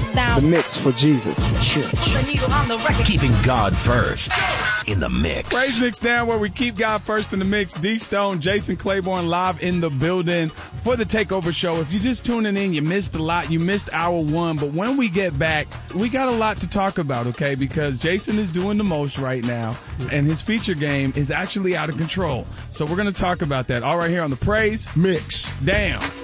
down. The mix for Jesus. Church. Keeping God first in the mix. Praise Mix Down, where we keep God first in the mix. D Stone, Jason Claiborne live in the building for the Takeover Show. If you're just tuning in, you missed a lot. You missed hour one. But when we get back, we got a lot to talk about, okay? Because Jason is doing the most right now, and his feature game is actually out of control. So we're going to talk about that all right here on the Praise Mix Down.